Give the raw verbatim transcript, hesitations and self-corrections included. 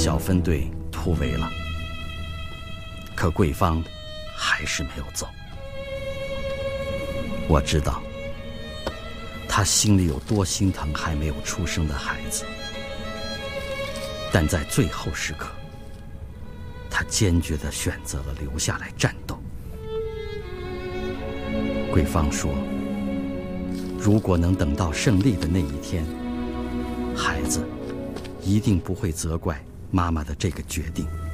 小分队突围了，可桂芳还是没有走。我知道他心里有多心疼还没有出生的孩子，但在最后时刻，他坚决地选择了留下来战斗。桂芳说，如果能等到胜利的那一天，孩子一定不会责怪妈妈的这个决定。